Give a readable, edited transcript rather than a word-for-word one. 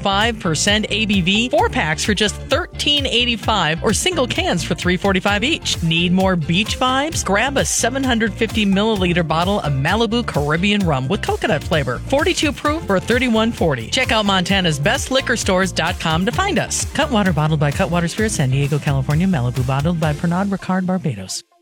ABV, 4-packs for just $13.85 or single cans for $3.45 each. Need more beach vibes? Grab a 750 milliliter bottle of Malibu Caribbean rum with coconut flavor. 42 proof for $31.40. Check out Montana's bestliquorstores.com to find us. Cutwater bottled by Cutwater Spirits, San Diego, California. Malibu bottled by Pernod Ricard, Barbados.